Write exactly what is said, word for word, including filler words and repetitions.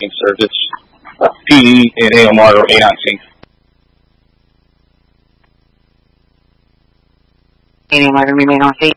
nineteen service. P E and A M R A nineteen. A M R remain on scene.